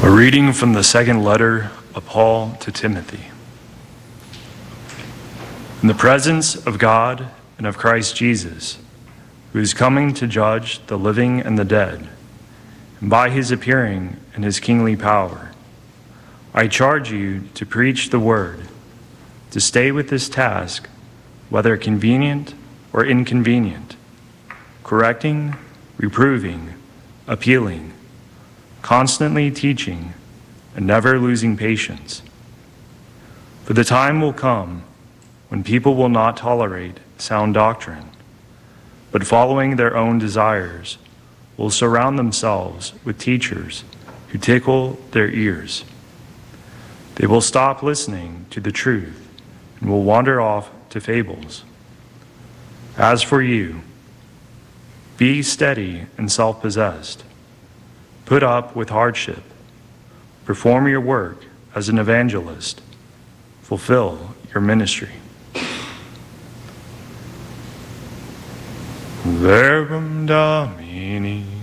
A reading from the second letter of Paul to Timothy. In the presence of God and of Christ Jesus, who is coming to judge the living and the dead, and by his appearing in his kingly power, I charge you to preach the word, to stay with this task, whether convenient or inconvenient, correcting, reproving, appealing, constantly teaching, and never losing patience. For the time will come when people will not tolerate sound doctrine, but following their own desires, will surround themselves with teachers who tickle their ears. They will stop listening to the truth and will wander off to fables. As for you, be steady and self-possessed. Put up with hardship. Perform your work as an evangelist. Fulfill your ministry. Verbum Domini.